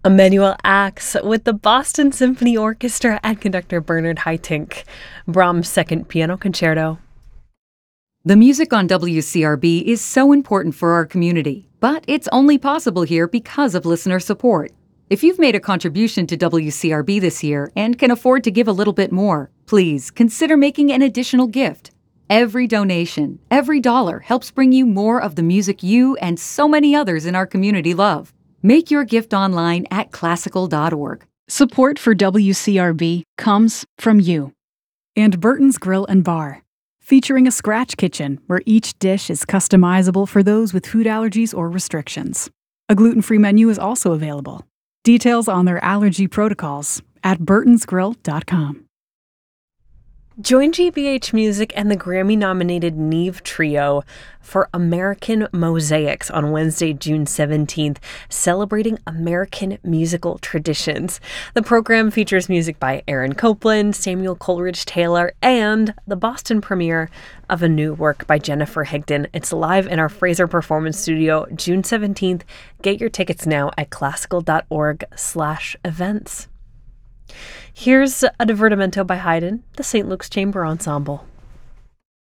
Emmanuel Axe with the Boston Symphony Orchestra and conductor Bernard Haitink. Brahms' Second Piano Concerto. The music on WCRB is so important for our community, but it's only possible here because of listener support. If you've made a contribution to WCRB this year and can afford to give a little bit more, please consider making an additional gift. Every donation, every dollar helps bring you more of the music you and so many others in our community love. Make your gift online at classical.org. Support for WCRB comes from you. And Burton's Grill and Bar, featuring a scratch kitchen where each dish is customizable for those with food allergies or restrictions. A gluten-free menu is also available. Details on their allergy protocols at burtonsgrill.com. Join GBH Music and the Grammy-nominated Neve Trio for American Mosaics on Wednesday, June 17th, celebrating American musical traditions. The program features music by Aaron Copland, Samuel Coleridge Taylor, and the Boston premiere of a new work by Jennifer Higdon. It's live in our Fraser Performance Studio, June 17th. Get your tickets now at classical.org/events. Here's a divertimento by Haydn, the St. Luke's Chamber Ensemble.